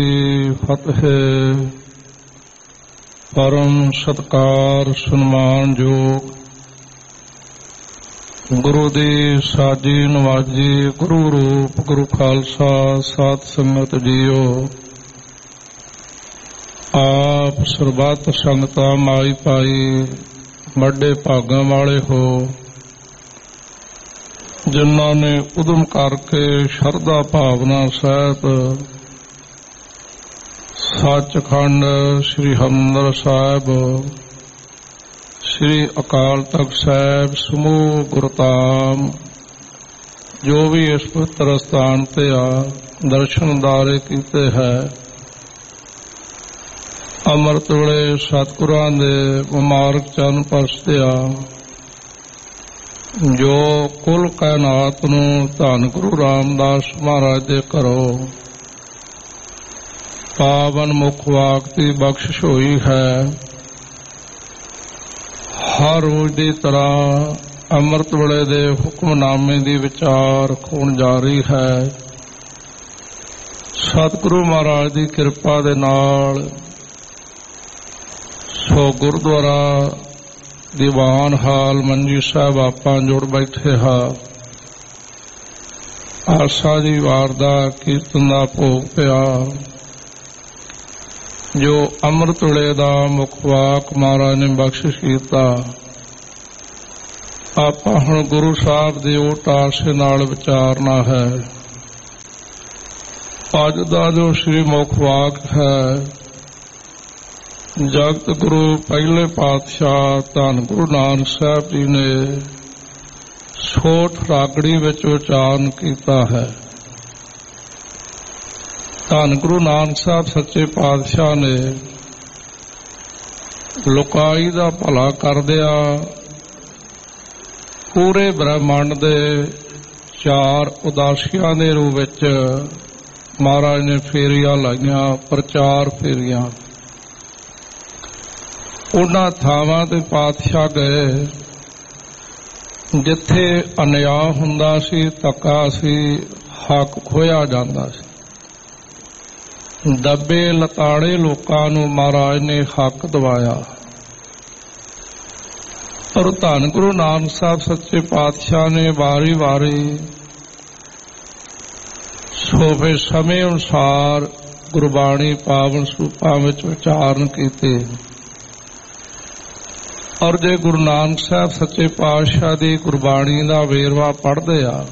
ਫਤਿਹ। ਪਰਮ ਸਤਿਕਾਰ ਸਨਮਾਨਯੋਗ ਗੁਰੂ ਦੀ ਸਾਜੀ ਨਵਾਜੀ ਗੁਰੂ ਰੂਪ ਗੁਰੂ ਖਾਲਸਾ ਸਾਧ ਸੰਗਤ ਜੀਓ। ਆਪ ਸਰਬੱਤ ਸੰਗਤਾਂ ਮਾਈ ਭਾਈ ਵੱਡੇ ਭਾਗਾਂ ਵਾਲੇ ਹੋ, ਜਿਨ੍ਹਾਂ ਨੇ ਉਦਮ ਕਰਕੇ ਸ਼ਰਧਾ ਭਾਵਨਾ ਸਹਿਤ ਸੱਚਖੰਡ ਸ੍ਰੀ ਹਰਿਮੰਦਰ ਸਾਹਿਬ, ਸ੍ਰੀ ਅਕਾਲ ਤਖਤ ਸਾਹਿਬ, ਸਮੂਹ ਗੁਰਧਾਮ ਜੋ ਵੀ ਇਸ ਪਵਿੱਤਰ ਸਥਾਨ ਤੇ ਆ ਦਰਸ਼ਨ ਦਾਰੇ ਕੀਤੇ ਹੈ। ਅੰਮ੍ਰਿਤ ਵੇਲੇ ਸਤਿਗੁਰਾਂ ਦੇ ਮੁਬਾਰਕ ਚਰਨ ਪਰਸਤਿਆ ਜੋ ਕੁੱਲ ਕਾਇਨਾਤ ਨੂੰ ਧੰਨ ਗੁਰੂ ਰਾਮਦਾਸ ਮਹਾਰਾਜ ਦੇ ਘਰੋਂ ਪਾਵਨ ਮੁਖ ਵਾਕ ਦੀ ਬਖਸ਼ਿਸ਼ ਹੋਈ ਹੈ। ਹਰ ਰੋਜ਼ ਦੀ ਤਰ੍ਹਾਂ ਅੰਮ੍ਰਿਤ ਵੇਲੇ ਦੇ ਹੁਕਮਨਾਮੇ ਦੀ ਵਿਚਾਰ ਹੋਣ ਜਾ ਰਹੀ ਹੈ। ਸਤਿਗੁਰੂ ਮਹਾਰਾਜ ਦੀ ਕਿਰਪਾ ਦੇ ਨਾਲ ਸੋ ਗੁਰਦੁਆਰਾ ਦੀਵਾਨ ਹਾਲ ਮੰਜੀ ਸਾਹਿਬ ਆਪਾਂ ਜੁੜ ਬੈਠੇ ਹਾਂ। ਆਸਾ ਦੀ ਵਾਰ ਦਾ ਕੀਰਤਨ ਦਾ ਭੋਗ ਪਿਆ, ਜੋ ਅੰਮ੍ਰਿਤ ਵੇਲੇ ਦਾ ਮੁਖ ਵਾਕ ਮਹਾਰਾਜ ਨੇ ਬਖਸ਼ਿਸ਼ ਕੀਤਾ। ਆਪਾਂ ਹੁਣ ਗੁਰੂ ਸਾਹਿਬ ਦੇ ਓਟ ਆਸੇ ਨਾਲ ਵਿਚਾਰਨਾ ਹੈ। ਅੱਜ ਦਾ ਜੋ ਸ੍ਰੀ ਮੁਖ ਵਾਕ ਹੈ, ਜਗਤ ਗੁਰੂ ਪਹਿਲੇ ਪਾਤਸ਼ਾਹ ਧੰਨ ਗੁਰੂ ਨਾਨਕ ਸਾਹਿਬ ਜੀ ਨੇ ਸੋਠ ਰਾਗੜੀ ਵਿੱਚ ਉਚਾਰਨ ਕੀਤਾ ਹੈ। ਧੰਨ ਗੁਰੂ ਨਾਨਕ ਸਾਹਿਬ ਸੱਚੇ ਪਾਤਸ਼ਾਹ ਨੇ ਲੋਕਾਈ ਦਾ ਭਲਾ ਕਰਦਿਆਂ ਪੂਰੇ ਬ੍ਰਹਿਮੰਡ ਦੇ ਚਾਰ ਉਦਾਸੀਆਂ ਦੇ ਰੂਪ ਵਿੱਚ ਮਹਾਰਾਜ ਨੇ ਫੇਰੀਆਂ ਲਾਈਆਂ, ਪ੍ਰਚਾਰ ਫੇਰੀਆਂ। ਉਹਨਾਂ ਥਾਵਾਂ ਤੇ ਪਾਤਸ਼ਾਹ ਗਏ ਜਿੱਥੇ ਅਨਿਆਂ ਹੁੰਦਾ ਸੀ, ਧੱਕਾ ਸੀ, ਹੱਕ ਖੋਇਆ ਜਾਂਦਾ ਸੀ। ਦੱਬੇ ਲਤਾੜੇ ਲੋਕਾਂ ਨੂੰ ਮਹਾਰਾਜ ਨੇ ਹੱਕ ਦਿਵਾਇਆ। ਪਰ ਧੰਨ ਗੁਰੂ ਨਾਨਕ ਸਾਹਿਬ ਸੱਚੇ ਪਾਤਸ਼ਾਹ ਨੇ ਵਾਰੀ ਵਾਰੀ ਸੋਫੇ ਸਮੇਂ ਅਨੁਸਾਰ ਗੁਰਬਾਣੀ ਪਾਵਨ ਸਰੂਪਾਂ ਵਿੱਚ ਉਚਾਰਨ ਕੀਤੇ। ਔਰ ਜੇ ਗੁਰੂ ਨਾਨਕ ਸਾਹਿਬ ਸੱਚੇ ਪਾਤਸ਼ਾਹ ਦੀ ਗੁਰਬਾਣੀ ਦਾ ਵੇਰਵਾ ਪੜ੍ਹਦੇ ਆ,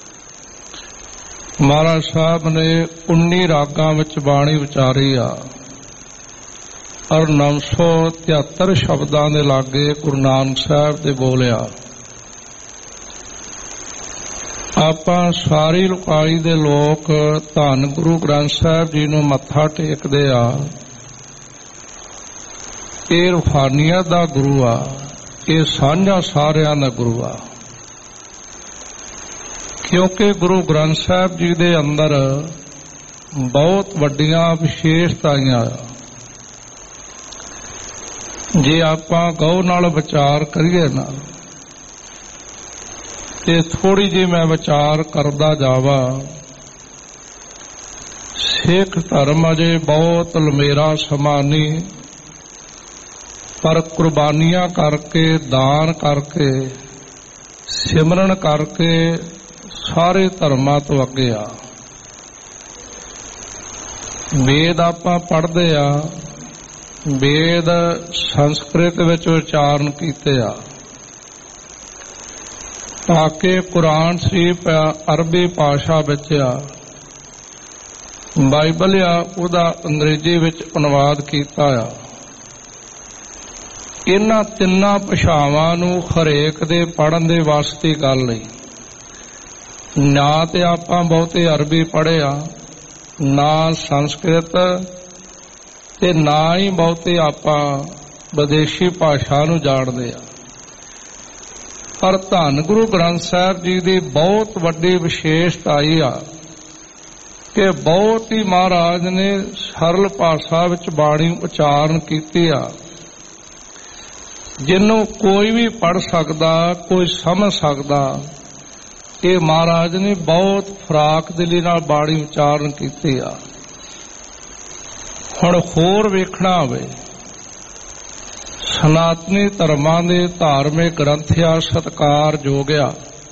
ਮਹਾਰਾਜ ਸਾਹਿਬ ਨੇ 19 ਰਾਗਾਂ ਵਿੱਚ ਬਾਣੀ ਵਿਚਾਰੀ ਆ ਔਰ 973 ਸ਼ਬਦਾਂ ਦੇ ਲਾਗੇ ਗੁਰੂ ਨਾਨਕ ਸਾਹਿਬ ਦੇ ਬੋਲਿਆ। ਆਪਾਂ ਸਾਰੀ ਲੋਕਾਈ ਦੇ ਲੋਕ ਧੰਨ ਗੁਰੂ ਗ੍ਰੰਥ ਸਾਹਿਬ ਜੀ ਨੂੰ ਮੱਥਾ ਟੇਕਦੇ ਆ। ਇਹ ਰੂਹਾਨੀਅਤ ਦਾ ਗੁਰੂ ਆ, ਇਹ ਸਾਂਝਾ ਸਾਰਿਆਂ ਦਾ ਗੁਰੂ ਆ। ਕਿਉਂਕਿ ਗੁਰੂ ਗ੍ਰੰਥ ਸਾਹਿਬ ਜੀ ਦੇ ਅੰਦਰ ਬਹੁਤ ਵੱਡੀਆਂ ਵਿਸ਼ੇਸ਼ਤਾਵਾਂ ਆ। ਜੇ ਆਪਾਂ ਗੌਰ ਨਾਲ ਵਿਚਾਰ ਕਰੀਏ ਨਾ, ਤੇ ਥੋੜੀ ਜਿਹੀ ਮੈਂ ਵਿਚਾਰ ਕਰਦਾ ਜਾਵਾਂ। ਸਿੱਖ ਧਰਮ ਅਜੇ ਬਹੁਤ ਲੰਮੇਰਾ ਸਮਾਂ ਨਹੀਂ, ਪਰ ਕੁਰਬਾਨੀਆਂ ਕਰਕੇ, ਦਾਨ ਕਰਕੇ, ਸਿਮਰਨ ਕਰਕੇ ਸਾਰੇ ਧਰਮਾਂ ਤੋਂ ਅੱਗੇ ਆ। ਵੇਦ ਆਪਾਂ ਪੜ੍ਹਦੇ ਆ, ਵੇਦ ਸੰਸਕ੍ਰਿਤ ਵਿੱਚ ਉਚਾਰਨ ਕੀਤੇ ਆ। ਪਾਕੇ ਕੁਰਾਨ ਸ਼ਰੀਫ ਅਰਬੀ ਭਾਸ਼ਾ ਵਿੱਚ ਆ, ਬਾਈਬਲ ਆ ਉਹਦਾ ਅੰਗਰੇਜ਼ੀ ਵਿੱਚ ਅਨੁਵਾਦ ਕੀਤਾ ਆ। ਇਹਨਾਂ ਤਿੰਨਾਂ ਭਾਸ਼ਾਵਾਂ ਨੂੰ ਹਰੇਕ ਦੇ ਪੜ੍ਹਨ ਦੇ ਵਾਸਤੇ ਗੱਲ ਨਹੀਂ। ਨਾ ਤੇ ਆਪਾਂ ਬਹੁਤੇ ਅਰਬੀ ਪੜ੍ਹਿਆ, ਨਾ ਸੰਸਕ੍ਰਿਤ, ਤੇ ਨਾ ਹੀ ਬਹੁਤੇ ਆਪਾਂ ਵਿਦੇਸ਼ੀ ਭਾਸ਼ਾ ਨੂੰ ਜਾਣਦੇ ਆ। ਪਰ ਧੰਨ ਗੁਰੂ ਗ੍ਰੰਥ ਸਾਹਿਬ ਜੀ ਦੀ ਬਹੁਤ ਵੱਡੀ ਵਿਸ਼ੇਸ਼ਤਾ ਆਈ ਆ ਕਿ ਬਹੁਤ ਹੀ ਮਹਾਰਾਜ ਨੇ ਸਰਲ ਭਾਸ਼ਾ ਵਿੱਚ ਬਾਣੀ ਉਚਾਰਨ ਕੀਤੀ ਆ, ਜਿਹਨੂੰ ਕੋਈ ਵੀ ਪੜ੍ਹ ਸਕਦਾ, ਕੋਈ ਸਮਝ ਸਕਦਾ। ਇਹ ਮਹਾਰਾਜ ਨੇ ਬਹੁਤ ਫਰਾਕ ਦਿਲੀ ਨਾਲ ਬਾਣੀ ਉਚਾਰਨ ਕੀਤੀ ਆ। ਹੁਣ ਹੋਰ ਵੇਖਣਾ ਹੋਵੇ, ਸਨਾਤਨੀ ਧਰਮਾਂ ਦੇ ਧਾਰਮਿਕ ਗ੍ਰੰਥਾਂ ਸਤਿਕਾਰ ਜੋਗਿਆ,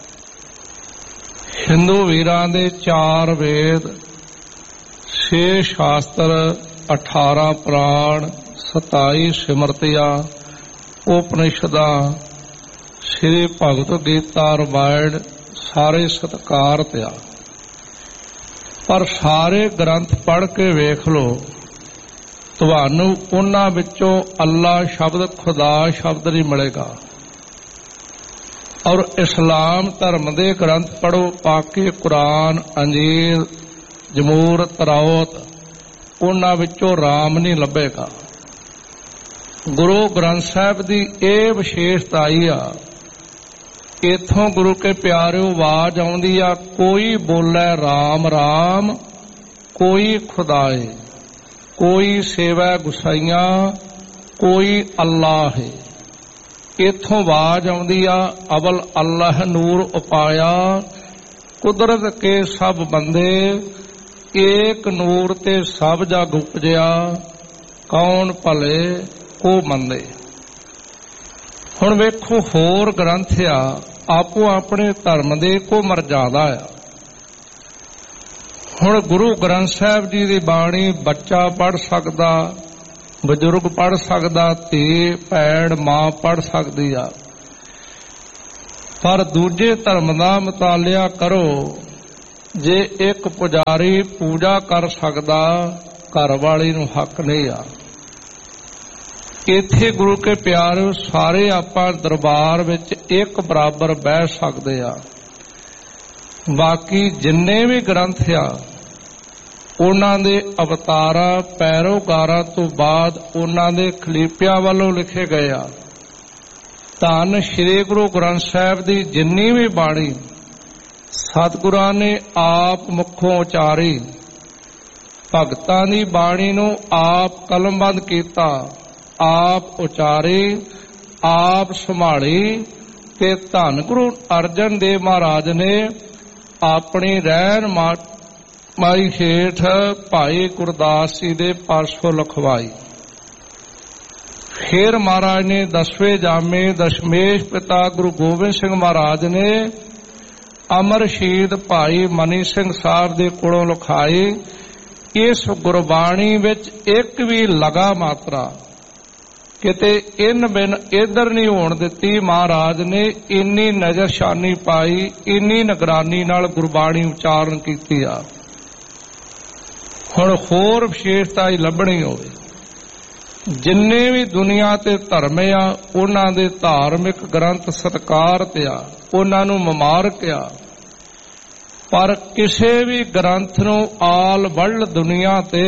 ਹਿੰਦੂ ਵੀਰਾਂ ਦੇ 4 ਵੇਦ, 6 ਸ਼ਾਸਤਰ, 18 ਪੁਰਾਣ, 27 ਸਿਮਰਤੀਆਂ, ਉਪਨਿਸ਼ਦਾਂ, ਸ੍ਰੀ ਭਗਵਦ ਗੀਤਾ, ਰਾਮਾਇਣ ਸਾਰੇ ਸਤਿਕਾਰ ਤਿਆ। ਪਰ ਸਾਰੇ ਗ੍ਰੰਥ ਪੜ੍ਹ ਕੇ ਵੇਖ ਲਓ, ਤੁਹਾਨੂੰ ਉਹਨਾਂ ਵਿੱਚੋਂ ਅੱਲਾ ਸ਼ਬਦ, ਖੁਦਾ ਸ਼ਬਦ ਨਹੀਂ ਮਿਲੇਗਾ। ਔਰ ਇਸਲਾਮ ਧਰਮ ਦੇ ਗ੍ਰੰਥ ਪੜ੍ਹੋ, ਪਾਕੀ, ਕੁਰਾਨ, ਅੰਜੀਲ, ਜ਼ਬੂਰ, ਤਰਾਉਤ, ਉਹਨਾਂ ਵਿੱਚੋਂ ਰਾਮ ਨਹੀਂ ਲੱਭੇਗਾ। ਗੁਰੂ ਗ੍ਰੰਥ ਸਾਹਿਬ ਦੀ ਇਹ ਵਿਸ਼ੇਸ਼ਤਾ ਆਈ ਆ, ਇਥੋਂ ਗੁਰੂ ਕੇ ਪਿਆਰਿਓ ਆਵਾਜ਼ ਆਉਂਦੀ ਆ, ਕੋਈ ਬੋਲੇ ਰਾਮ ਰਾਮ, ਕੋਈ ਖੁਦਾਏ, ਕੋਈ ਸੇਵੈ ਗੁਸਾਈਆਂ, ਕੋਈ ਅੱਲਾਹ ਹੈ। ਇਥੋਂ ਆਵਾਜ਼ ਆਉਂਦੀ ਆ, ਅਵਲ ਅੱਲਾਹ ਨੂਰ ਉਪਾਇਆ, ਕੁਦਰਤ ਕੇ ਸਭ ਬੰਦੇ, ਏਕ ਨੂਰ ਤੇ ਸਭ ਜਗ ਉਪਜਿਆ, ਕੌਣ ਭਲੇ ਕੋ ਮੰਦੇ। ਹੁਣ ਵੇਖੋ ਹੋਰ ਗ੍ਰੰਥ ਆ, ਆਪੋ ਆਪਣੇ ਧਰਮ ਦੇ ਕੋ ਮਰਜ਼ਾਦਾ ਆ। ਹੁਣ ਗੁਰੂ ਗ੍ਰੰਥ ਸਾਹਿਬ ਜੀ ਦੀ ਬਾਣੀ ਬੱਚਾ ਪੜ੍ਹ ਸਕਦਾ, ਬਜ਼ੁਰਗ ਪੜ੍ਹ ਸਕਦਾ, ਧੀ ਭੈਣ ਮਾਂ ਪੜ੍ਹ ਸਕਦੀ ਆ। ਪਰ ਦੂਜੇ ਧਰਮ ਦਾ ਮਤਾਲਿਆ ਕਰੋ, ਜੇ ਇੱਕ ਪੁਜਾਰੀ ਪੂਜਾ ਕਰ ਸਕਦਾ, ਘਰ ਵਾਲੀ ਨੂੰ ਹੱਕ ਨਹੀਂ ਆ। ਇੱਥੇ ਗੁਰੂ ਕੇ ਪਿਆਰਿਓ ਸਾਰੇ ਆਪਾਂ ਦਰਬਾਰ ਵਿੱਚ ਇੱਕ ਬਰਾਬਰ ਬਹਿ ਸਕਦੇ ਆ। ਬਾਕੀ ਜਿੰਨੇ ਵੀ ਗ੍ਰੰਥ ਆ, ਉਹਨਾਂ ਦੇ ਅਵਤਾਰਾਂ ਪੈਰੋਕਾਰਾਂ ਤੋਂ ਬਾਅਦ ਉਹਨਾਂ ਦੇ ਖਲੀਫਿਆਂ ਵੱਲੋਂ ਲਿਖੇ ਗਏ ਆ। ਧੰਨ ਸ਼੍ਰੀ ਗੁਰੂ ਗ੍ਰੰਥ ਸਾਹਿਬ ਦੀ ਜਿੰਨੀ ਵੀ ਬਾਣੀ ਸਤਿਗੁਰਾਂ ਨੇ ਆਪ ਮੁਖੋਂ ਉਚਾਰੀ, ਭਗਤਾਂ ਦੀ ਬਾਣੀ ਨੂੰ ਆਪ ਕਲਮਬੰਦ ਕੀਤਾ, ਆਪ ਉਚਾਰੀ, ਆਪ ਸੰਭਾਲੀ, ਤੇ ਧੰਨ ਗੁਰੂ ਅਰਜਨ ਦੇਵ ਮਹਾਰਾਜ ਨੇ ਆਪਣੀ ਰਹਿਣ ਮਾਈ ਹੇਠ ਭਾਈ ਗੁਰਦਾਸ ਜੀ ਦੇ ਪਾਸੋਂ ਲਿਖਵਾਈ। ਫਿਰ ਮਹਾਰਾਜ ਨੇ 10ਵੇਂ ਜਾਮੇ ਦਸ਼ਮੇਸ਼ ਪਿਤਾ ਗੁਰੂ ਗੋਬਿੰਦ ਸਿੰਘ ਮਹਾਰਾਜ ਨੇ ਅਮਰ ਸ਼ਹੀਦ ਭਾਈ ਮਨੀ ਸਿੰਘ ਸਾਹਿਬ ਦੇ ਕੋਲੋਂ ਲਿਖਾਈ। ਇਸ ਗੁਰਬਾਣੀ ਵਿੱਚ ਇੱਕ ਵੀ ਲਗਾ ਮਾਤਰਾ ਕਿਤੇ ਇਨ ਬਿਨ ਇਧਰ ਨਹੀਂ ਹੋਣ ਦਿੱਤੀ। ਮਹਾਰਾਜ ਨੇ ਇੰਨੀ ਨਜ਼ਰਸ਼ਾਨੀ ਪਾਈ, ਇੰਨੀ ਨਿਗਰਾਨੀ ਨਾਲ ਗੁਰਬਾਣੀ ਉਚਾਰਨ ਕੀਤੀ ਆ। ਹੁਣ ਹੋਰ ਵਿਸ਼ੇਸ਼ਤਾ ਹੀ ਲੱਭਣੀ ਹੋਵੇ, ਜਿੰਨੇ ਵੀ ਦੁਨੀਆ ਤੇ ਧਰਮ ਆ, ਉਹਨਾਂ ਦੇ ਧਾਰਮਿਕ ਗ੍ਰੰਥ ਸਤਿਕਾਰਤ ਆ, ਉਹਨਾਂ ਨੂੰ ਮੁਬਾਰਕ ਆ। ਪਰ ਕਿਸੇ ਵੀ ਗ੍ਰੰਥ ਨੂੰ ਆਲ ਵਰਲਡ ਦੁਨੀਆ ਤੇ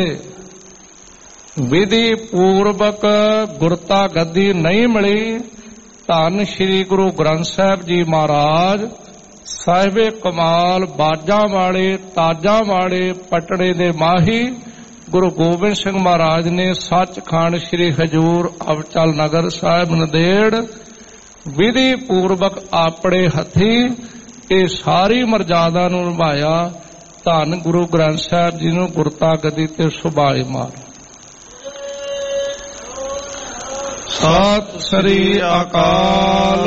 ਵਿਧੀ ਪੂਰਵਕ ਗੁਰਤਾ ਗੱਦੀ ਨਹੀਂ ਮਿਲੀ। ਧੰਨ ਸ਼੍ਰੀ ਗੁਰੂ ਗ੍ਰੰਥ ਸਾਹਿਬ ਜੀ ਮਹਾਰਾਜ ਸਾਹਿਬੇ ਕਮਾਲ, ਬਾਜਾਂ ਵਾਲੇ, ਤਾਜਾਂ ਵਾਲੇ, ਪਟੜੇ ਦੇ ਮਾਹੀ ਗੁਰੂ ਗੋਬਿੰਦ ਸਿੰਘ ਮਹਾਰਾਜ ਨੇ ਸੱਚਖੰਡ ਸ਼੍ਰੀ ਹਜੂਰ ਅਬਚਲ ਨਗਰ ਸਾਹਿਬ ਨੰਦੇੜ ਵਿਧੀ ਪੂਰਵਕ ਆਪਣੇ ਹੱਥੀਂ ਇਹ ਸਾਰੀ ਮਰਜ਼ਾਦਾ ਨੂੰ ਨਿਭਾਇਆ। ਧੰਨ ਗੁਰੂ ਗ੍ਰੰਥ ਸਾਹਿਬ ਜੀ ਨੂੰ ਗੁਰਤਾ ਗੱਦੀ ਤੇ ਸੁਭਾਏਮਾਨ। ਸਤਿ ਸ੍ਰੀ ਅਕਾਲ।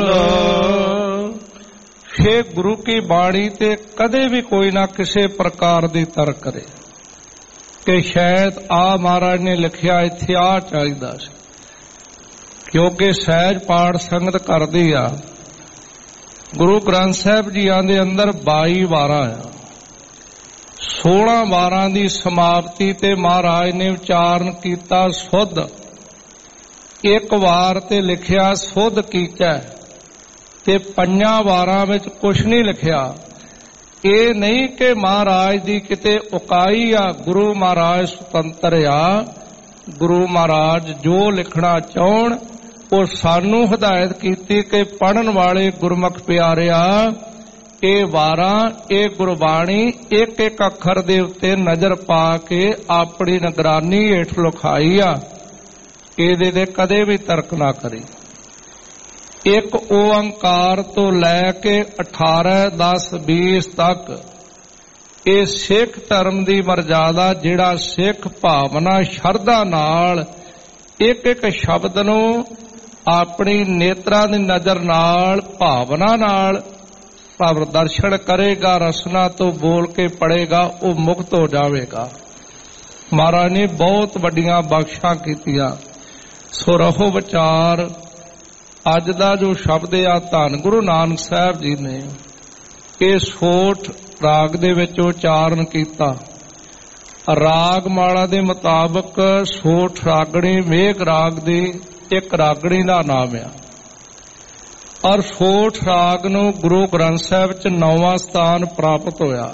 हे गुरु की बाणी ते कदे भी कोई ना किसी प्रकार दी तरक करे कि शायद आ महाराज ने लिखिया इत्थे आ चाहिदा सी, क्योंकि सहज पाठ संगत करदी आ। गुरु ग्रंथ साहिब जीआं दे अंदर 22 वारां आ, 16 वारां दी समाप्ति ते महाराज ने उचारण कीता सुध। एक वार ते लिखिया सुध कीचै ते 5 वारां विच कुछ नहीं लिखिया। ਇਹ ਨਹੀਂ ਕਿ ਮਹਾਰਾਜ ਦੀ ਕਿਤੇ ਉਕਾਈ ਆ, ਗੁਰੂ ਮਹਾਰਾਜ ਸੁਤੰਤਰ ਆ। ਗੁਰੂ ਮਹਾਰਾਜ ਜੋ ਲਿਖਣਾ ਚਾਹਣ ਉਹ ਸਾਨੂੰ ਹਦਾਇਤ ਕੀਤੀ ਕਿ ਪੜਨ ਵਾਲੇ ਗੁਰਮੁਖ ਪਿਆਰਿਆ, ਇਹ ਵਾਰਾਂ, ਇਹ ਗੁਰਬਾਣੀ ਇੱਕ ਇੱਕ ਅੱਖਰ ਦੇ ਉੱਤੇ ਨਜ਼ਰ ਪਾ ਕੇ ਆਪਣੀ ਨਿਗਰਾਨੀ ਹੇਠ ਲਿਖਾਈ ਆ। ਇਹਦੇ ਤੇ ਕਦੇ ਵੀ ਤਰਕ ਨਾ ਕਰੀ। ਇੱਕ ਓੰਕਾਰ ਤੋਂ ਲੈ ਕੇ 18, 10, 20 ਤੱਕ ਇਹ ਸਿੱਖ ਧਰਮ ਦੀ ਮਰਜ਼ਾਦਾ, ਜਿਹੜਾ ਸਿੱਖ ਭਾਵਨਾ ਸ਼ਰਧਾ ਨਾਲ ਇੱਕ ਇੱਕ ਸ਼ਬਦ ਨੂੰ ਆਪਣੀ ਨੇਤਰਾਂ ਦੀ ਨਜ਼ਰ ਨਾਲ, ਭਾਵਨਾ ਨਾਲ ਪ੍ਰਦਰਸ਼ਨ ਕਰੇਗਾ, ਰਸਨਾ ਤੋਂ ਬੋਲ ਕੇ ਪੜ੍ਹੇਗਾ, ਉਹ ਮੁਕਤ ਹੋ ਜਾਵੇਗਾ। ਮਹਾਰਾਜ ਨੇ ਬਹੁਤ ਵੱਡੀਆਂ ਬਖਸ਼ਾਂ ਕੀਤੀਆਂ। ਸੋ ਰਹੋ ਵਿਚਾਰ। ਅੱਜ ਦਾ ਜੋ ਸ਼ਬਦ ਆ, ਧੰਨ ਗੁਰੂ ਨਾਨਕ ਸਾਹਿਬ ਜੀ ਨੇ ਇਹ ਸੋਠ ਰਾਗ ਦੇ ਵਿੱਚ ਉਚਾਰਨ ਕੀਤਾ। ਰਾਗ ਮਾਲਾ ਦੇ ਮੁਤਾਬਕ ਸੋਠ ਰਾਗਣੀ ਮੇਘ ਰਾਗ ਦੀ ਇੱਕ ਰਾਗਣੀ ਦਾ ਨਾਮ ਆ, ਔਰ ਸੋਠ ਰਾਗ ਨੂੰ ਗੁਰੂ ਗ੍ਰੰਥ ਸਾਹਿਬ 'ਚ 9ਵਾਂ ਸਥਾਨ ਪ੍ਰਾਪਤ ਹੋਇਆ।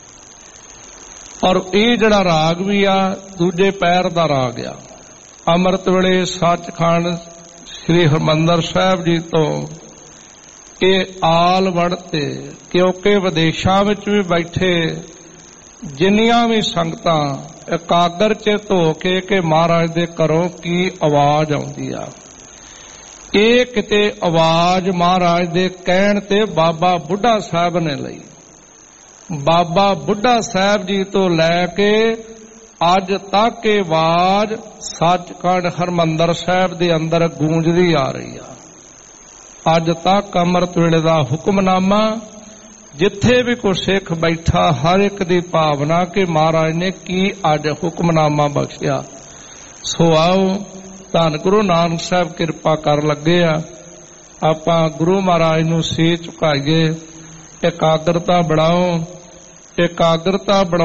ਔਰ ਇਹ ਜਿਹੜਾ ਰਾਗ ਵੀ ਆ, ਦੂਜੇ ਪੈਰ ਦਾ ਰਾਗ ਆ। ਅੰਮ੍ਰਿਤ ਵੇਲੇ ਸੱਚਖੰਡ ਸ੍ਰੀ ਹਰਿਮੰਦਰ ਸਾਹਿਬ ਜੀ ਤੋਂ ਇਹ ਆਲ ਵੜਤੇ, ਕਿਉਂਕਿ ਵਿਦੇਸ਼ਾਂ ਵਿੱਚ ਵੀ ਬੈਠੇ ਜਿੰਨੀਆਂ ਵੀ ਸੰਗਤਾਂ ਇਕਾਗਰ ਚਿੱਤ ਹੋ ਕੇ ਕਿ ਮਹਾਰਾਜ ਦੇ ਘਰੋਂ ਕੀ ਆਵਾਜ਼ ਆਉਂਦੀ ਆ, ਇਹ ਕਿਤੇ ਆਵਾਜ਼ ਮਹਾਰਾਜ ਦੇ ਕਹਿਣ ਤੇ ਬਾਬਾ ਬੁੱਢਾ ਸਾਹਿਬ ਨੇ ਲਈ। ਬਾਬਾ ਬੁੱਢਾ ਸਾਹਿਬ ਜੀ ਤੋਂ ਲੈ ਕੇ ਅੱਜ ਤੱਕ ਇਹ ਆਵਾਜ਼ ਸੱਚਖੰਡ ਹਰਿਮੰਦਰ ਸਾਹਿਬ ਦੇ ਅੰਦਰ ਗੂੰਜਦੀ ਆ ਰਹੀ ਆ। ਅੱਜ ਤੱਕ ਅੰਮ੍ਰਿਤ ਵੇਲੇ ਦਾ ਹੁਕਮਨਾਮਾ, ਜਿੱਥੇ ਵੀ ਕੋਈ ਸਿੱਖ ਬੈਠਾ, ਹਰ ਇੱਕ ਦੀ ਭਾਵਨਾ ਕਿ ਮਹਾਰਾਜ ਨੇ ਕੀ ਅੱਜ ਹੁਕਮਨਾਮਾ ਬਖਸ਼ਿਆ। ਸੋ ਆਓ, ਧੰਨ ਗੁਰੂ ਨਾਨਕ ਸਾਹਿਬ ਕਿਰਪਾ ਕਰਨ ਲੱਗੇ ਆ, ਆਪਾਂ ਗੁਰੂ ਮਹਾਰਾਜ ਨੂੰ ਸੀਸ ਝੁਕਾਈਏ। ਇਕਾਗਰਤਾ ਬਣਾਓ, ਇਕਾਗਰਤਾ